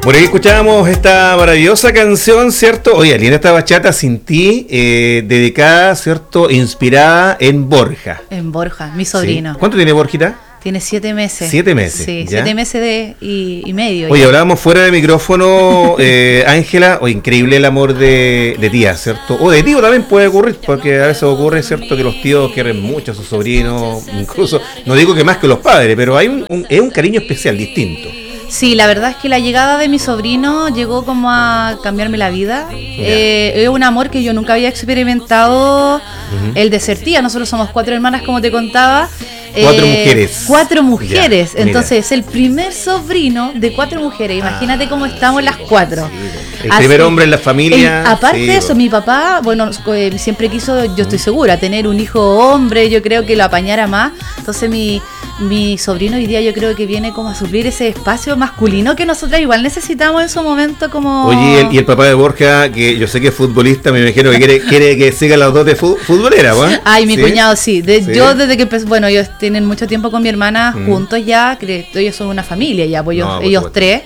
Por ahí escuchábamos esta maravillosa canción, ¿cierto? Oye, linda esta bachata Sin Ti, dedicada, ¿cierto? Inspirada en Borja. En Borja, mi sobrino. ¿Sí? ¿Cuánto tiene Borjita? Tiene 7 meses. 7 meses. Sí, ¿ya? 7 meses y medio. Oye, ya. hablábamos fuera de micrófono, Ángela, increíble el amor de tía, ¿cierto? O de tío también puede ocurrir, porque a veces ocurre, ¿cierto? Que los tíos quieren mucho a sus sobrinos, incluso, no digo que más que los padres, pero hay es un cariño especial, distinto. Sí, la verdad es que la llegada de mi sobrino llegó como a cambiarme la vida. Es un amor que yo nunca había experimentado, el de ser tía. Nosotros somos 4 hermanas, como te contaba. 4 mujeres. 4 mujeres. Ya, entonces, es el primer sobrino de 4 mujeres. Imagínate cómo estamos las 4. Sí, el primer hombre en la familia. Aparte sí, de eso, mi papá, bueno, siempre quiso, yo estoy segura, tener un hijo hombre. Yo creo que lo apañara más. Entonces, mi sobrino hoy día yo creo que viene como a suplir ese espacio masculino que nosotras igual necesitamos en su momento como... Oye, y el papá de Borja, que yo sé que es futbolista, me imagino que quiere que sigan las dotes futboleras, ¿no? Ay, mi ¿Sí? cuñado sí. Sí. Yo desde que empecé, bueno, ellos tienen mucho tiempo con mi hermana juntos ya, ellos son una familia ya, pues ellos 3.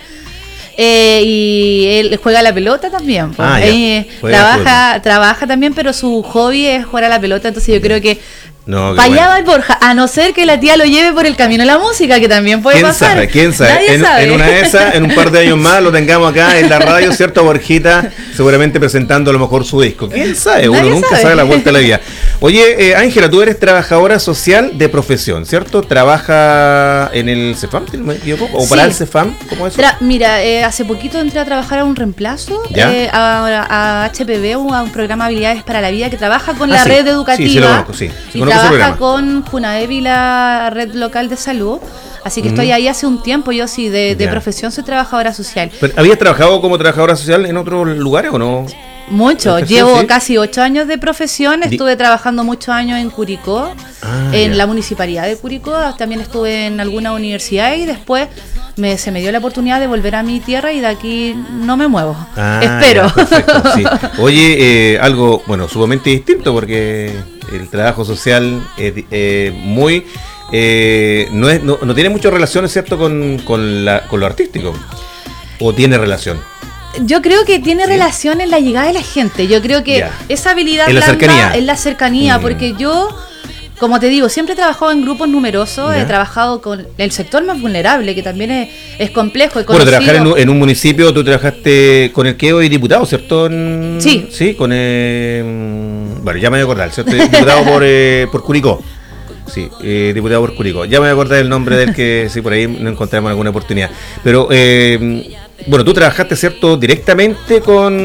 Y él juega a la pelota también. Pues. Trabaja también, pero su hobby es jugar a la pelota, entonces yo creo que para allá va el Borja, a no ser que la tía lo lleve por el camino de la música, que también puede pasar. ¿Quién sabe? En una de esas, en un par de años más, lo tengamos acá en la radio, ¿cierto? Borjita, seguramente presentando a lo mejor su disco. ¿Quién sabe? Uno nunca sabe la vuelta de la vida. Oye, Ángela, tú eres trabajadora social de profesión, ¿cierto? ¿Trabaja en el CEFAM, me equivoco? ¿O para el CEFAM? ¿Cómo es eso? Mira, hace poquito entré a trabajar a un reemplazo, a HPV, a un programa de habilidades para la vida que trabaja con la red educativa. Sí, lo conozco, sí. Y trabaja con Funaevi, la red local de salud. Así que estoy ahí hace un tiempo. Yo sí, de profesión soy trabajadora social. ¿Pero habías trabajado como trabajadora social en otros lugares o no? Mucho, llevo casi 8 años de profesión, estuve trabajando muchos años en Curicó, la municipalidad de Curicó, también estuve en alguna universidad y después se me dio la oportunidad de volver a mi tierra y de aquí no me muevo, espero. Ya, perfecto, sí. Oye, algo, bueno, sumamente distinto porque el trabajo social es muy... no tiene muchas relaciones, ¿cierto?, con lo artístico, ¿o tiene relación? Yo creo que tiene relación en la llegada de la gente. Yo creo que esa habilidad en la cercanía, porque yo, como te digo, siempre he trabajado en grupos numerosos, he trabajado con el sector más vulnerable, que también es complejo. Bueno, trabajar en un municipio, tú trabajaste con el que hoy diputado, ¿cierto? Sí. Sí, con bueno, ya me voy a acordar, ¿cierto? Diputado por Curicó. Sí, diputado por Curicó. Ya me voy a acordar el nombre del que, sí, por ahí no encontramos alguna oportunidad. Pero, bueno, tú trabajaste, ¿cierto?, directamente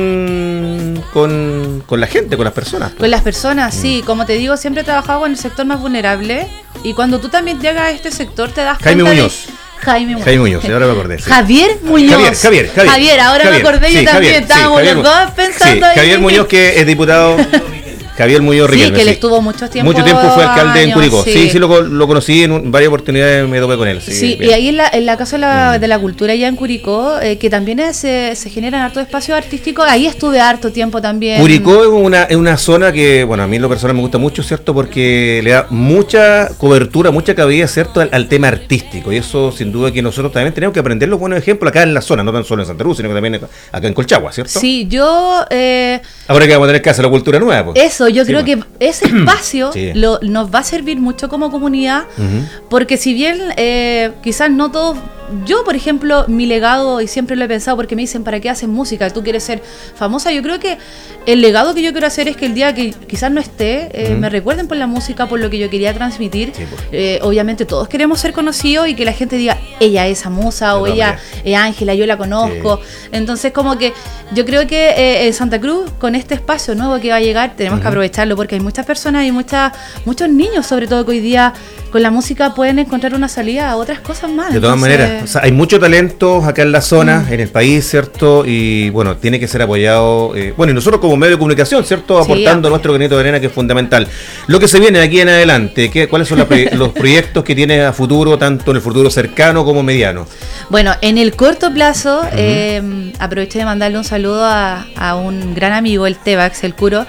con la gente, con las personas. Pues. Con las personas, sí. Como te digo, siempre he trabajado en el sector más vulnerable. Y cuando tú también llegas a este sector, te das Jaime cuenta Muñoz. Jaime Muñoz, ahora me acordé. Sí. Javier Muñoz. Javier, ahora me acordé, yo también. Estábamos los dos pensando ahí. Javier Muñoz, que es diputado... Javier Muñoz Riquelme. Sí, que él estuvo mucho tiempo. Mucho tiempo fue alcalde en Curicó. Sí, lo conocí en varias oportunidades, me topé con él. Sí, y ahí en la Casa de la Cultura allá en Curicó, que también se generan hartos espacios artísticos, ahí estuve harto tiempo también. Curicó es una zona que, bueno, a mí en lo personal me gusta mucho, ¿cierto? Porque le da mucha cobertura, mucha cabida, ¿cierto? Al tema artístico. Y eso, sin duda, que nosotros también tenemos que aprender los buenos ejemplos acá en la zona, no tan solo en Santa Cruz, sino que también acá en Colchagua, ¿cierto? Sí, yo... ahora que vamos a tener Casa de la Cultura nueva, pues. Eso, yo creo que ese espacio nos va a servir mucho como comunidad, porque si bien quizás no todos, yo por ejemplo, mi legado, y siempre lo he pensado porque me dicen, ¿para qué haces música? ¿Tú quieres ser famosa? Yo creo que el legado que yo quiero hacer es que el día que quizás no esté, me recuerden por la música, por lo que yo quería transmitir. Obviamente todos queremos ser conocidos y que la gente diga, ella es Amusa o ella es Ángela, yo la conozco. Entonces como que yo creo que en Santa Cruz, con este espacio nuevo que va a llegar, tenemos que aprovecharlo porque hay muchas personas y muchos niños, sobre todo, que hoy día con la música pueden encontrar una salida a otras cosas más. De todas maneras, o sea, hay mucho talento acá en la zona, en el país, ¿cierto? Y bueno, tiene que ser apoyado. Bueno, y nosotros como medio de comunicación, ¿cierto? Aportando nuestro granito de arena, que es fundamental. Lo que se viene de aquí en adelante, ¿cuáles son los proyectos que tienes a futuro, tanto en el futuro cercano como mediano? Bueno, en el corto plazo, aproveché de mandarle un saludo a un gran amigo, el Tebax, el Curo,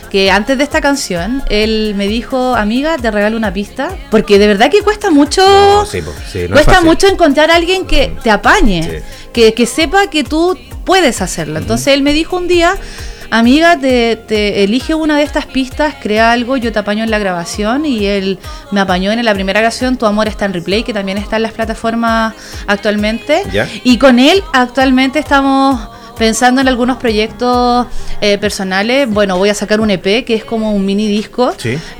que antes de esta canción, él me dijo, amiga, te regalo una pista, porque de verdad que cuesta mucho, cuesta mucho encontrar a alguien que te apañe, que sepa que tú puedes hacerlo. Entonces él me dijo un día, amiga, te elige una de estas pistas, crea algo, yo te apaño en la grabación, y él me apañó en la primera canción, Tu amor está en replay, que también está en las plataformas actualmente. ¿Ya? Y con él actualmente estamos pensando en algunos proyectos personales. Bueno, voy a sacar un EP que es como un mini disco,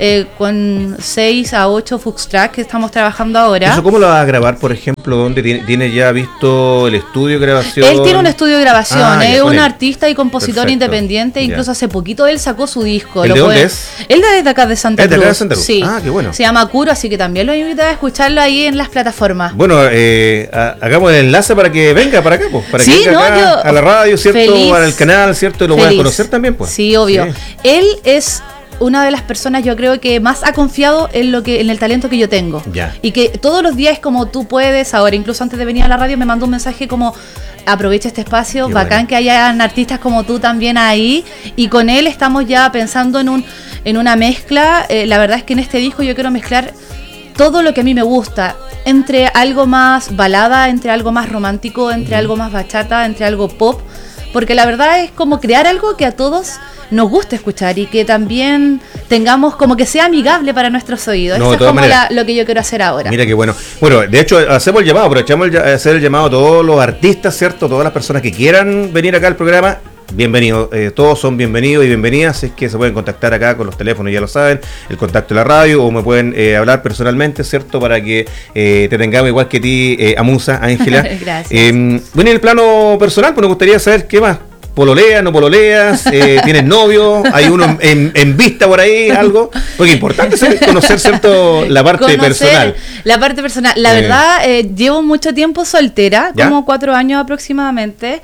con 6 a 8 Fux Track que estamos trabajando ahora. ¿Eso cómo lo vas a grabar, por ejemplo? ¿Dónde tiene ya visto el estudio de grabación? Él tiene un estudio de grabación, es un artista y compositor independiente, incluso hace poquito él sacó su disco. ¿El de dónde es? Él es de acá de Santa Cruz. ¿Es de acá de Santa Cruz? Sí. Qué bueno. Se llama Curo, así que también lo invito a escucharlo ahí en las plataformas. Bueno, hagamos el enlace para que venga para acá, pues, para que venga acá a la radio, ¿cierto? Feliz. Para el canal, ¿cierto? Y lo voy a conocer también, pues. Sí, obvio. Sí. Él es una de las personas, yo creo, que más ha confiado en el talento que yo tengo. Ya. Y que todos los días, como tú puedes, ahora incluso antes de venir a la radio, me mandó un mensaje como, aprovecha este espacio, qué bacán, bueno, que hayan artistas como tú también ahí. Y con él estamos ya pensando en una mezcla. La verdad es que en este disco yo quiero mezclar todo lo que a mí me gusta, entre algo más balada, entre algo más romántico, entre algo más bachata, entre algo pop. Porque la verdad es como crear algo que a todos nos guste escuchar y que también tengamos como que sea amigable para nuestros oídos. Eso es como lo que yo quiero hacer ahora. Mira qué bueno. Bueno, de hecho, hacemos el llamado, aprovechamos a hacer el llamado a todos los artistas, ¿cierto? Todas las personas que quieran venir acá al programa. Bienvenidos, todos son bienvenidos y bienvenidas. Es que se pueden contactar acá con los teléfonos, ya lo saben, el contacto de la radio, o me pueden hablar personalmente, ¿cierto? Para que te tengamos igual que ti, Amusa, Ángela. Gracias. Bueno, en el plano personal, pues nos gustaría saber qué más. ¿Pololeas, no pololeas? ¿Tienes novio? ¿Hay uno en vista por ahí? ¿Algo? Porque es importante conocer, ¿cierto? La parte personal. La parte personal. La verdad, llevo mucho tiempo soltera, ¿ya? Como 4 años aproximadamente.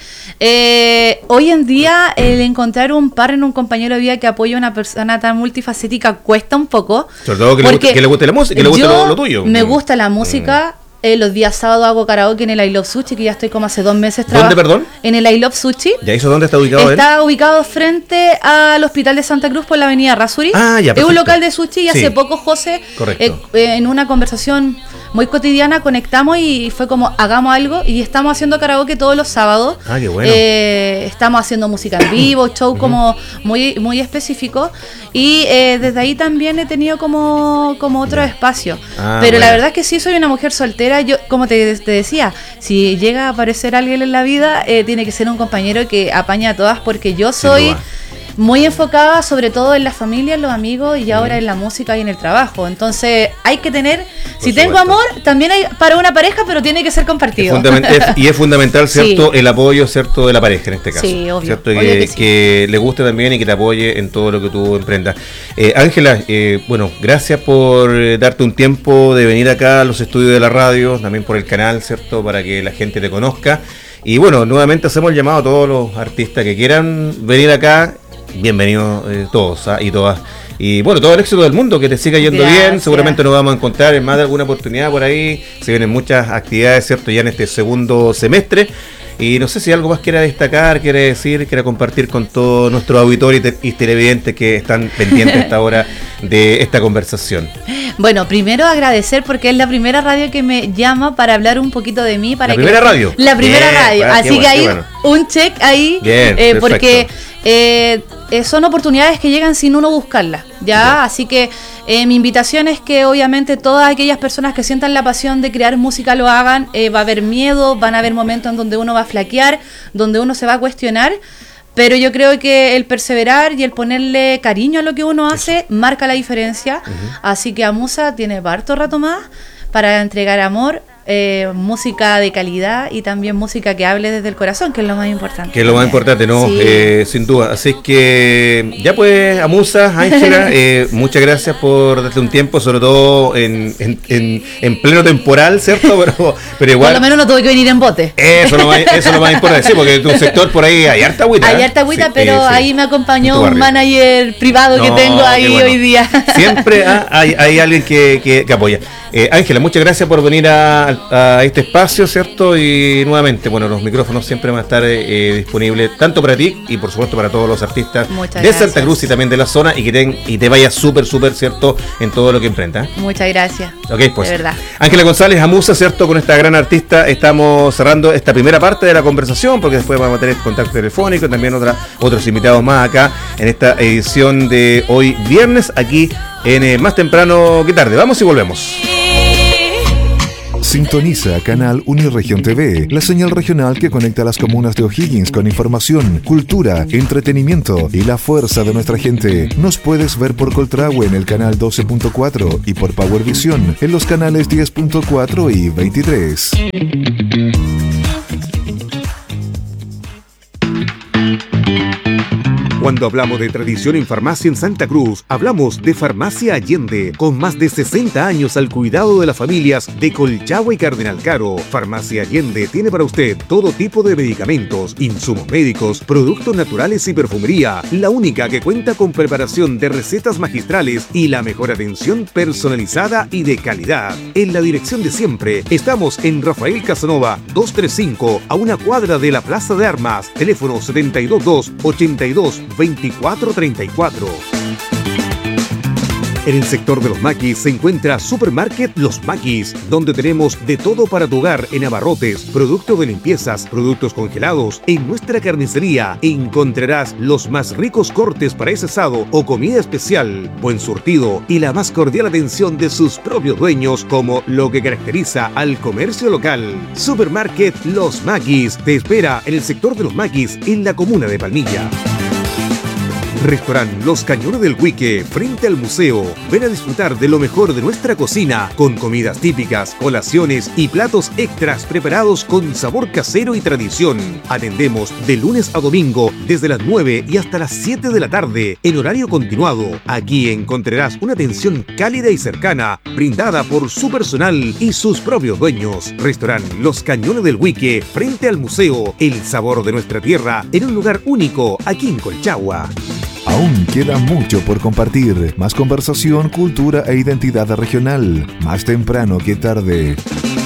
Hoy en día, el encontrar un partner, un compañero de vida que apoye a una persona tan multifacética cuesta un poco. Sobre todo que le guste la música, que le guste lo tuyo. Me gusta la música. Los días sábados hago karaoke en el I Love Sushi, que ya estoy como hace 2 meses trabajando. ¿Dónde, perdón? En el I Love Sushi. ¿Ya eso dónde está ubicado? Está ubicado frente al Hospital de Santa Cruz por la avenida Rasuri. Ya, es un local de sushi y hace poco José, en una conversación muy cotidiana, conectamos y fue como, hagamos algo, y estamos haciendo karaoke todos los sábados. Qué bueno. Estamos haciendo música en vivo, show como muy, muy específico, y desde ahí también he tenido como otro espacio. Pero la verdad es que sí soy una mujer soltera. Yo, como te decía, si llega a aparecer alguien en la vida, tiene que ser un compañero que apaña a todas, porque yo soy muy enfocada sobre todo en la familia, en los amigos y ahora en la música y en el trabajo. Entonces hay que tener, si tengo amor, también hay para una pareja, pero tiene que ser compartido. Y es fundamental, ¿cierto? El apoyo, ¿cierto? De la pareja en este caso. Sí, obvio. ¿Cierto? Obvio que le guste también y que te apoye en todo lo que tú emprendas. Ángela, bueno, gracias por darte un tiempo de venir acá a los estudios de la radio, también por el canal, ¿cierto? Para que la gente te conozca. Y bueno, nuevamente hacemos el llamado a todos los artistas que quieran venir acá. Bienvenidos todos y todas. Y bueno, todo el éxito del mundo, que te siga yendo bien. Seguramente nos vamos a encontrar en más de alguna oportunidad por ahí. Se vienen muchas actividades, ¿cierto? Ya en este segundo semestre. Y no sé si algo más quiera destacar, quiere decir, quiera compartir con todos nuestros auditores y televidentes que están pendientes a esta hora de esta conversación. Bueno, primero agradecer porque es la primera radio que me llama para hablar un poquito de mí. Para ¿La primera radio? La primera radio. Así que hay un check ahí. Bien, porque son oportunidades que llegan sin uno buscarlas, ¿ya? Así que mi invitación es que obviamente todas aquellas personas que sientan la pasión de crear música lo hagan. Va a haber miedo, van a haber momentos en donde uno va a flaquear, donde uno se va a cuestionar, pero yo creo que el perseverar y el ponerle cariño a lo que uno hace marca la diferencia. Así que Amusa tiene harto rato más para entregar amor, música de calidad y también música que hable desde el corazón, que es lo más importante. Que es lo más importante, ¿no? Sí. Sin duda. Así que ya pues, Amusa, Ángela, muchas gracias por darte un tiempo, sobre todo en pleno temporal, ¿cierto? Pero igual. Por lo menos no tuve que venir en bote. Eso es lo más importante, sí, porque tu sector por ahí hay harta agüita. Hay harta agüita, sí, pero ahí me acompañó un manager privado que tengo ahí hoy día. Siempre hay alguien que apoya. Ángela, muchas gracias por venir al a este espacio, ¿cierto? Y nuevamente, bueno, los micrófonos siempre van a estar disponibles tanto para ti y por supuesto para todos los artistas de Santa Cruz y también de la zona, y que te vaya súper, ¿cierto? En todo lo que emprenda. Muchas gracias. Ok, pues. De verdad. Ángela González Amusa, ¿cierto? Con esta gran artista estamos cerrando esta primera parte de la conversación, porque después vamos a tener contacto telefónico, también otros invitados más acá en esta edición de hoy viernes, aquí en Más Temprano que Tarde. Vamos y volvemos. Sintoniza Canal Uniregión TV, la señal regional que conecta a las comunas de O'Higgins con información, cultura, entretenimiento y la fuerza de nuestra gente. Nos puedes ver por Coltrahue en el canal 12.4 y por Powervisión en los canales 10.4 y 23. Cuando hablamos de tradición en farmacia en Santa Cruz, hablamos de Farmacia Allende, con más de 60 años al cuidado de las familias de Colchagua y Cardenal Caro. Farmacia Allende tiene para usted todo tipo de medicamentos, insumos médicos, productos naturales y perfumería, la única que cuenta con preparación de recetas magistrales y la mejor atención personalizada y de calidad. En la dirección de siempre, estamos en Rafael Casanova 235, a una cuadra de la Plaza de Armas, teléfono 722-82-2434. En el sector de los maquis se encuentra Supermarket Los Maquis, donde tenemos de todo para tu hogar en abarrotes, productos de limpiezas, productos congelados. En nuestra carnicería encontrarás los más ricos cortes para ese asado o comida especial, buen surtido y la más cordial atención de sus propios dueños, como lo que caracteriza al comercio local. Supermarket Los Maquis te espera en el sector de Los Maquis, en la comuna de Palmilla. Restaurante Los Cañones del Huique, frente al museo. Ven a disfrutar de lo mejor de nuestra cocina, con comidas típicas, colaciones y platos extras preparados con sabor casero y tradición. Atendemos de lunes a domingo desde las 9 y hasta las 7 de la tarde, en horario continuado. Aquí encontrarás una atención cálida y cercana, brindada por su personal y sus propios dueños. Restaurante Los Cañones del Huique, frente al museo. El sabor de nuestra tierra en un lugar único, aquí en Colchagua. Aún queda mucho por compartir. Más conversación, cultura e identidad regional. Más temprano que tarde.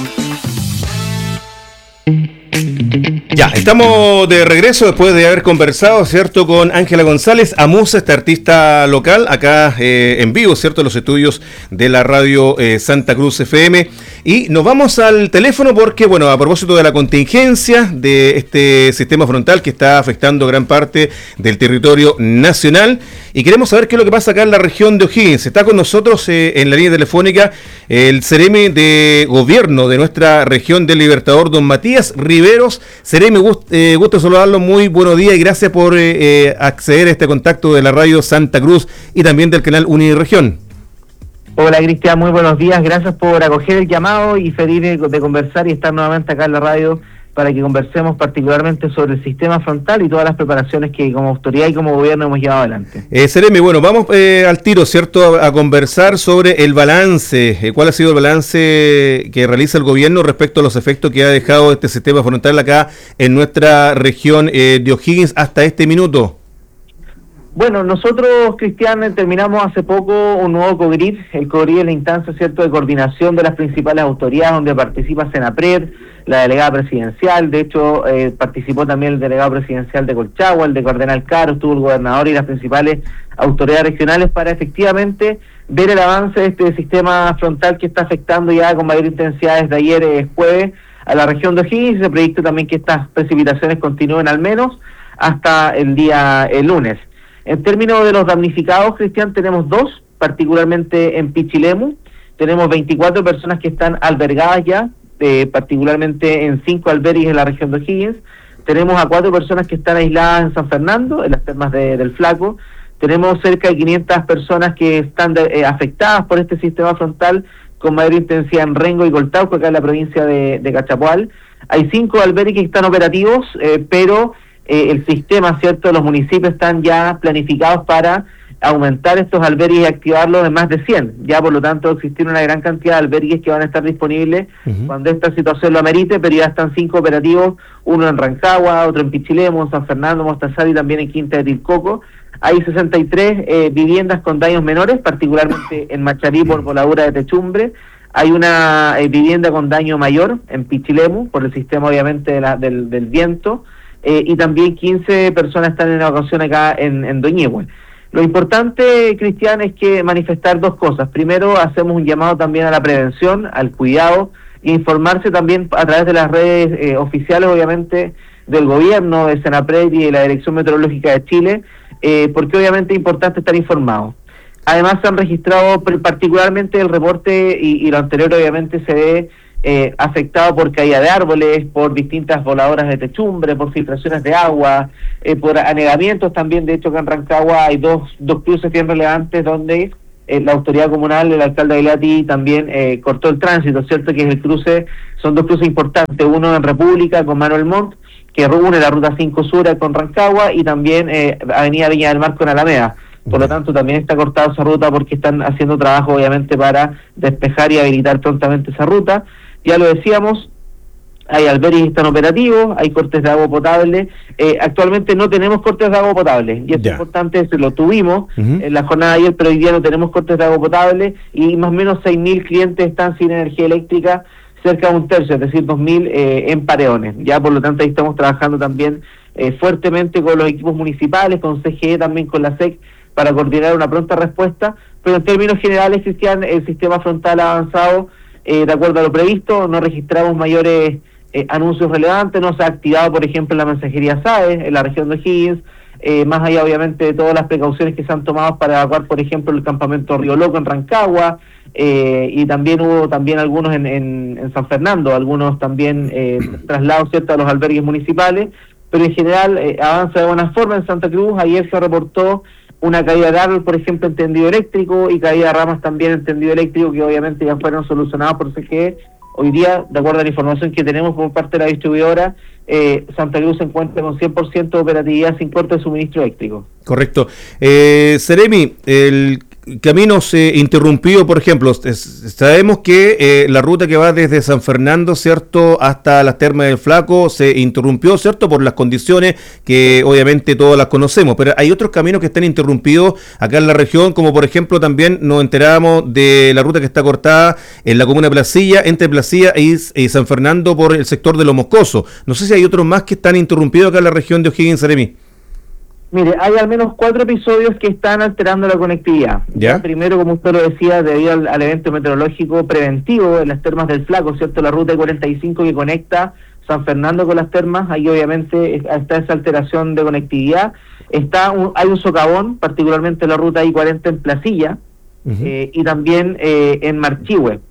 Ya, estamos de regreso después de haber conversado, ¿cierto?, con Ángela González Amusa, esta artista local, acá en vivo, ¿cierto?, en los estudios de la radio Santa Cruz FM. Y nos vamos al teléfono porque, bueno, a propósito de la contingencia de este sistema frontal que está afectando gran parte del territorio nacional, y queremos saber qué es lo que pasa acá en la región de O'Higgins. Está con nosotros en la línea telefónica el Ceremi de Gobierno de nuestra región del Libertador, don Matías Riveros. Ceremi, gusto saludarlo, muy buenos días y gracias por acceder a este contacto de la radio Santa Cruz y también del canal Uniregión. Hola Cristian, muy buenos días, gracias por acoger el llamado y feliz de conversar y estar nuevamente acá en la radio para que conversemos particularmente sobre el sistema frontal y todas las preparaciones que como autoridad y como gobierno hemos llevado adelante. Ceremi, bueno, vamos al tiro, ¿cierto?, a conversar sobre el balance. ¿Cuál ha sido el balance que realiza el gobierno respecto a los efectos que ha dejado este sistema frontal acá en nuestra región de O'Higgins hasta este minuto? Bueno, nosotros, Cristian, terminamos hace poco un nuevo COGRID. El COGRID es la instancia, ¿cierto?, de coordinación de las principales autoridades, donde participa Senapred, la delegada presidencial. De hecho, participó también el delegado presidencial de Colchagua, el de Cardenal Caro, estuvo el gobernador y las principales autoridades regionales para efectivamente ver el avance de este sistema frontal que está afectando ya con mayor intensidad desde ayer jueves a la región de O'Higgins. Se proyecta también que estas precipitaciones continúen al menos hasta el día lunes. En términos de los damnificados, Cristian, tenemos 2, particularmente en Pichilemu. Tenemos 24 personas que están albergadas ya, particularmente en 5 albergues en la región de O'Higgins. Tenemos a 4 personas que están aisladas en San Fernando, en las termas del Flaco. Tenemos cerca de 500 personas que están afectadas por este sistema frontal con mayor intensidad en Rengo y Coltauco, acá en la provincia de Cachapoal. Hay 5 albergues que están operativos, pero el sistema, ¿cierto?, los municipios están ya planificados para aumentar estos albergues y activarlos en más de 100. Ya, por lo tanto, existir una gran cantidad de albergues que van a estar disponibles cuando esta situación lo amerite, pero ya están 5 operativos, uno en Rancagua, otro en Pichilemu, en San Fernando, Mostazal y también en Quinta de Tilcoco. Hay 63 viviendas con daños menores, particularmente en Macharí por voladura de techumbre. Hay una vivienda con daño mayor en Pichilemu, por el sistema obviamente del viento, y también 15 personas están en evacuación acá en Doñihue. Lo importante, Cristian, es que manifestar dos cosas. Primero, hacemos un llamado también a la prevención, al cuidado, e informarse también a través de las redes oficiales, obviamente, del gobierno, de Senapred y de la Dirección Meteorológica de Chile, porque obviamente es importante estar informados. Además, se han registrado particularmente el reporte y lo anterior obviamente se ve afectado por caída de árboles, por distintas voladoras de techumbre, por filtraciones de agua, por anegamientos también. De hecho, acá en Rancagua hay dos cruces bien relevantes donde la autoridad comunal, el alcalde Aguilati, también cortó el tránsito, ¿cierto? Que es el cruce, son dos cruces importantes, uno en República con Manuel Montt, que reúne la ruta 5 Sur con Rancagua, y también Avenida Viña del Mar con Alameda. Por lo tanto, también está cortada esa ruta porque están haciendo trabajo, obviamente, para despejar y habilitar prontamente esa ruta. Ya lo decíamos, hay albergues que están operativos, hay cortes de agua potable. Actualmente no tenemos cortes de agua potable, y es importante, lo tuvimos en la jornada de ayer, pero hoy día no tenemos cortes de agua potable, y más o menos 6.000 clientes están sin energía eléctrica, cerca de un tercio, es decir, 2.000 en Pareones. Ya, por lo tanto, ahí estamos trabajando también fuertemente con los equipos municipales, con CGE, también con la SEC, para coordinar una pronta respuesta. Pero en términos generales, Cristian, el sistema frontal ha avanzado de acuerdo a lo previsto. No registramos mayores anuncios relevantes, no se ha activado, por ejemplo, la mensajería SAE en la región de O'Higgins, más allá obviamente de todas las precauciones que se han tomado para evacuar, por ejemplo, el campamento Río Loco en Rancagua, y también hubo algunos en San Fernando, algunos también traslados, ¿cierto?, a los albergues municipales, pero en general avanza de buena forma. En Santa Cruz ayer se reportó una caída de árbol, por ejemplo, en tendido eléctrico, y caída de ramas también en tendido eléctrico, que obviamente ya fueron solucionadas por CGE. Hoy día, de acuerdo a la información que tenemos por parte de la distribuidora, Santa Cruz se encuentra con 100% de operatividad sin corte de suministro eléctrico. Correcto. Seremi, el camino se interrumpió, por ejemplo, sabemos que la ruta que va desde San Fernando, ¿cierto?, hasta las Termas del Flaco se interrumpió, ¿cierto?, por las condiciones que obviamente todas las conocemos, pero hay otros caminos que están interrumpidos acá en la región, como por ejemplo también nos enterábamos de la ruta que está cortada en la comuna de Placilla, entre Placilla y San Fernando, por el sector de Los Moscosos. No sé si hay otros más que están interrumpidos acá en la región de O'Higgins, Seremi. Mire, hay al menos 4 episodios que están alterando la conectividad. ¿Ya? Primero, como usted lo decía, debido al evento meteorológico preventivo en las Termas del Flaco, ¿cierto? La ruta 45 que conecta San Fernando con las termas, ahí obviamente está esa alteración de conectividad. Hay un socavón, particularmente la ruta I-40 en Placilla, y también en Marchihue.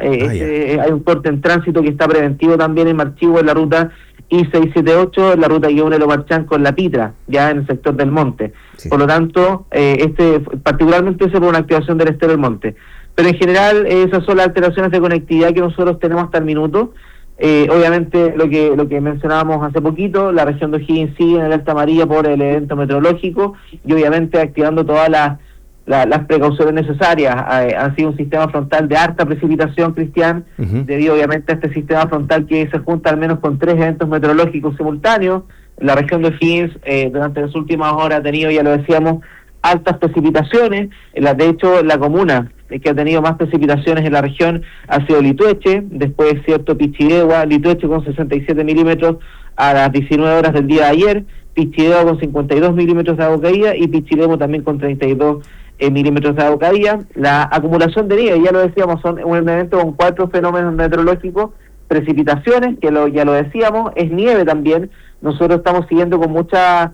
Hay un corte en tránsito que está preventivo también en Marchihue, en la ruta I-678, la ruta Guionelo Marchán con La Pitra, ya en el sector del Monte. Sí. Por lo tanto, particularmente por una activación del estero del Monte. Pero en general, esas son las alteraciones de conectividad que nosotros tenemos hasta el minuto. Obviamente, lo que mencionábamos hace poquito, la región de O'Higgins sigue en alerta amarilla por el evento meteorológico, y obviamente activando todas las precauciones necesarias. Ha sido un sistema frontal de harta precipitación, Cristian, debido obviamente a este sistema frontal que se junta al menos con 3 eventos meteorológicos simultáneos. La región de O'Higgins durante las últimas horas ha tenido, ya lo decíamos, altas precipitaciones. De hecho, la comuna que ha tenido más precipitaciones en la región ha sido Litueche, después, ¿cierto?, Pichidegua, Litueche con 67 milímetros a las 19 horas del día de ayer, Pichidegua con 52 milímetros de agua caída, y Pichilemu también con 32 milímetros de agua caída. La acumulación de nieve, ya lo decíamos, son un evento con 4 fenómenos meteorológicos: precipitaciones, que ya lo decíamos, es nieve también. Nosotros estamos siguiendo con mucha,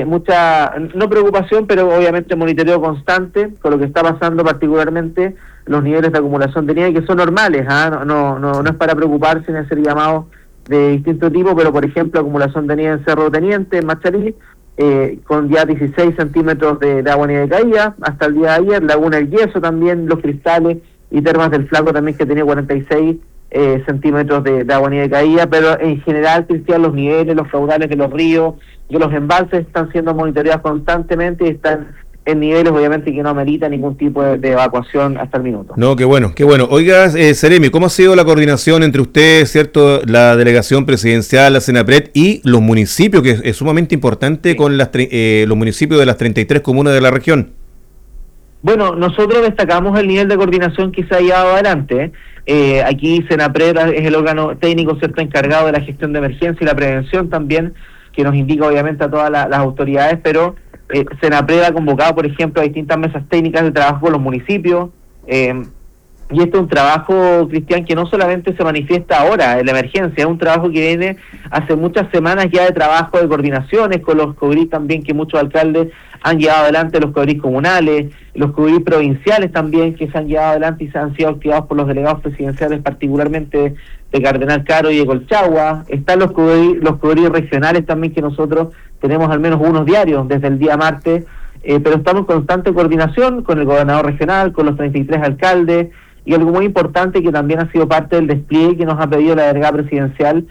no preocupación, pero obviamente monitoreo constante con lo que está pasando, particularmente los niveles de acumulación de nieve, que son normales, no es para preocuparse ni hacer llamados de distinto tipo, pero por ejemplo, acumulación de nieve en Cerro Teniente, en Machalí, con ya 16 centímetros de agua nieve caída hasta el día de ayer. Laguna El Yeso también, Los Cristales y Termas del Flaco también, que tenía 46 centímetros de agua nieve caída. Pero en general, Cristian, los niveles, los caudales de los ríos y los embalses están siendo monitoreados constantemente y están en niveles obviamente que no amerita ningún tipo de evacuación hasta el minuto. No, qué bueno, qué bueno. Oiga, Seremi, ¿cómo ha sido la coordinación entre ustedes, cierto, la delegación presidencial, la Senapred y los municipios, que es sumamente importante, con los municipios de las 33 comunas de la región? Bueno, nosotros destacamos el nivel de coordinación que se ha llevado adelante. Aquí Senapred es el órgano técnico, ¿cierto?, encargado de la gestión de emergencia y la prevención también, que nos indica obviamente a todas las autoridades, pero Senapred ha convocado, por ejemplo, a distintas mesas técnicas de trabajo con los municipios, y este es un trabajo, Cristian, que no solamente se manifiesta ahora en la emergencia, es un trabajo que viene hace muchas semanas ya de trabajo de coordinaciones con los COGRIS también, que muchos alcaldes han llevado adelante, los COGRIS comunales, los COGRIS provinciales también, que se han llevado adelante y se han sido activados por los delegados presidenciales, particularmente de Cardenal Caro y de Colchagua. Están los COGRIS regionales también, que nosotros tenemos al menos unos diarios desde el día martes, pero estamos en constante coordinación con el gobernador regional, con los 33 alcaldes, y algo muy importante que también ha sido parte del despliegue que nos ha pedido la delegada presidencial